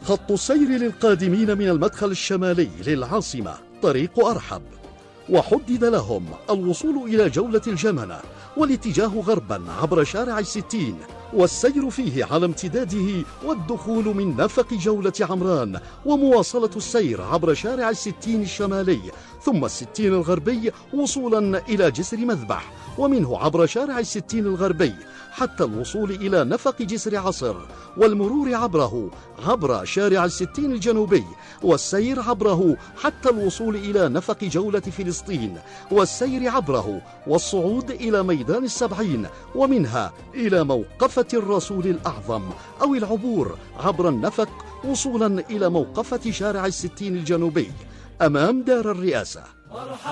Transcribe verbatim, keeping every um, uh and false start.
خط السير للقادمين من المدخل الشمالي للعاصمة طريق أرحب، وحدد لهم الوصول إلى جولة الجمنة والاتجاه غربا عبر شارع الستين والسير فيه على امتداده، والدخول من نفق جولة عمران ومواصلة السير عبر شارع الستين الشمالي ثم الستين الغربي وصولا إلى جسر مذبح، ومنه عبر شارع الستين الغربي حتى الوصول إلى نفق جسر عصر والمرور عبره عبر شارع الستين الجنوبي والسير عبره حتى الوصول إلى نفق جولة فلسطين والسير عبره والصعود إلى ميدان السبعين ومنها إلى موقفة الرسول الأعظم، أو العبور عبر النفق وصولا إلى موقفة شارع الستين الجنوبي أمام دار الرئاسة.